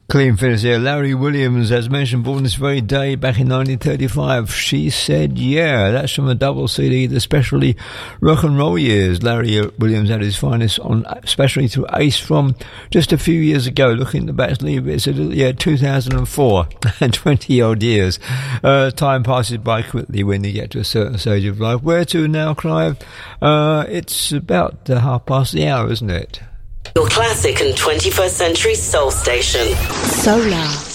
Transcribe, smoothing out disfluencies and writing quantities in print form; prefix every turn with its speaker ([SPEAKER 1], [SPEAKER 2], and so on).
[SPEAKER 1] Clean finish here. Larry Williams, as mentioned, born this very day back in 1935. She Said Yeah. That's from a double CD, the Specialty Rock and Roll Years. Larry Williams at his finest on especially to Ace from just a few years ago. Looking at the back sleeve, it's 2004 and 20 odd years. Time passes by quickly when you get to a certain stage of life. Where to now, Clive? It's about 1:30, isn't it?
[SPEAKER 2] Your classic and 21st century soul station.
[SPEAKER 3] Solar.